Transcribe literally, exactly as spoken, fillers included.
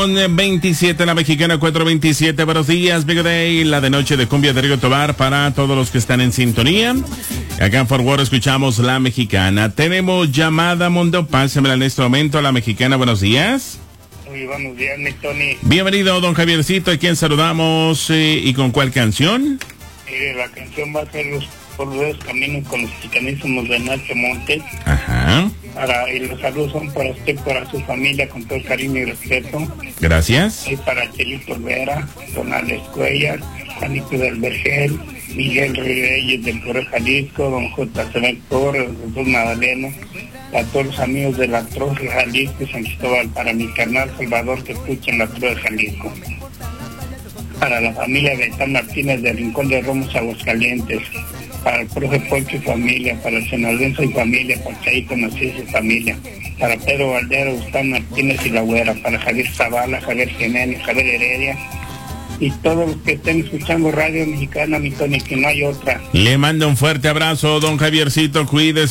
con veintisiete, la mexicana cuatro veintisiete. Buenos días, Big Day, la de noche de cumbia de Rigo Tobar para todos los que están en sintonía. Acá en Fort Worth escuchamos la mexicana. Tenemos llamada, Mundo, pásemela en este momento. La mexicana, buenos días. Muy buenos días, mi Tony. Bienvenido, don Javiercito, ¿a quién saludamos eh, y con cuál canción? Mire, la canción va a ser Los por los caminos con los chicanísimos de Nacho Montes. Ajá. Para, y los saludos son para usted, para su familia, con todo el cariño y respeto. Gracias. Y para Chelito Vera, don Alex Cuellar, Juanito del Vergel, Miguel Reyes del Correo Jalisco, don J. C. Torres, don Madaleno, a todos los amigos de la Troja de Jalisco y San Cristóbal, para mi carnal Salvador que escucha en la Troja de Jalisco. Para la familia Gaitán Martínez del Rincón de Romos, Aguascalientes, para el profe Poncho y familia, para el Senaldenso y familia, para Chaito Macías y familia, para Pedro Valdero, Gustavo Martínez y la Güera, para Javier Zavala, Javier Jiménez, Javier Heredia, y todos los que estén escuchando Radio Mexicana, mi Tony, que no hay otra. Le mando un fuerte abrazo, don Javiercito, cuídese.